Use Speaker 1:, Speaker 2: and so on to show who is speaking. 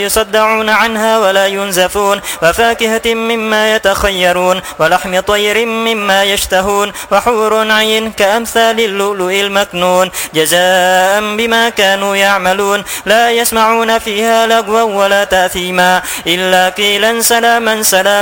Speaker 1: يصدعون عنها ولا ينزفون وفاكهة مما يتخيرون ولحم طير مما يشتهون وحور عين كأمثال اللؤلؤ المكنون جزاء بما كانوا يعملون لا يسمعون فيها لغوا ولا تأثيما إلا قيلا سلاما سلاما